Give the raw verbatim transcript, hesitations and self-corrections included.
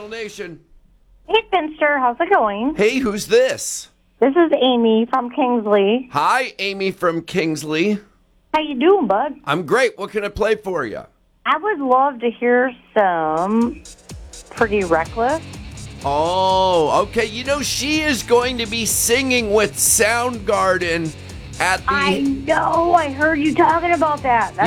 Channel Nation. Hey, Finster. How's it going? Hey, who's this? This is Amy from Kingsley. Hi, Amy from Kingsley. How you doing, bud? I'm great. What can I play for you? I would love to hear some Pretty Reckless. Oh, okay. You know, she is going to be singing with Soundgarden at the... I know. I heard you talking about that. That's